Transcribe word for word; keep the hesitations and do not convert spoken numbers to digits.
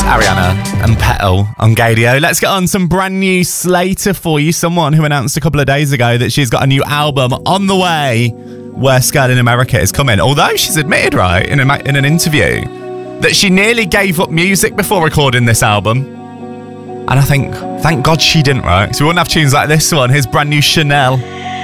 Ariana and Petal on Gadio. Let's get on some brand new Slater for you. Someone who announced a couple of days ago that she's got a new album on the way. Worst Girl in America is coming. Although she's admitted, right, in, a, in an interview, that she nearly gave up music before recording this album. And I think, thank God she didn't, right? So we wouldn't have tunes like this one. Here's brand new Chanel.